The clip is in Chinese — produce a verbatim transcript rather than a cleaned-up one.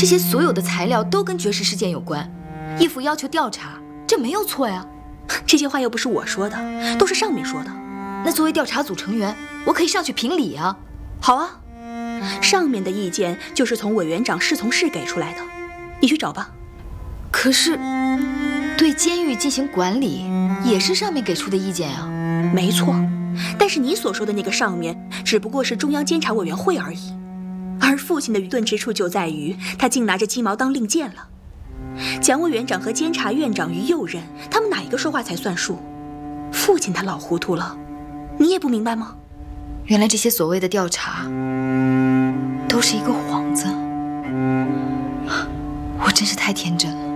这些所有的材料都跟绝食事件有关，义父要求调查，这没有错呀。 这些话又不是我说的，都是上面说的。 那作为调查组成员，我可以上去评理啊。 好啊，上面的意见就是从委员长侍从室给出来的，你去找吧。 可是，对监狱进行管理也是上面给出的意见啊。 没错，但是你所说的那个上面，只不过是中央监察委员会而已。而父亲的愚钝之处就在于，他竟拿着鸡毛当令箭了。蒋委员长和监察院长于右任，他们哪一个说话才算数？父亲他老糊涂了，你也不明白吗？ 原来这些所谓的调查都是一个幌子，我真是太天真了。